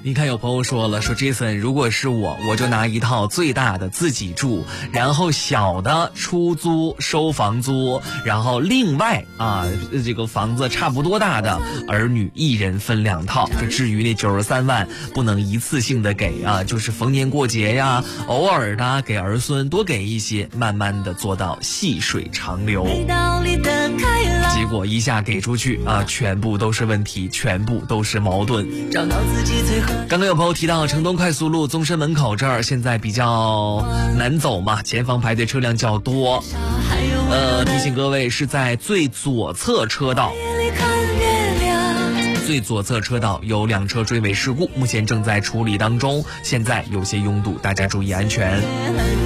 你看有朋友说了，说 Jason 如果是我就拿一套最大的自己住，然后小的出租收房租，然后另外这个房子差不多大的儿女一人分2套。这至于那93万不能一次性的给就是逢年过节呀，偶尔的给儿孙多给一些，慢慢的做到细水长流。结果一下给出去全部都是问题，全部都是矛盾。刚刚有朋友提到城东快速路宗申门口这儿现在比较难走嘛，前方排队车辆较多。提醒各位是在最左侧车道，最左侧车道有2车追尾事故，目前正在处理当中，现在有些拥堵，大家注意安全。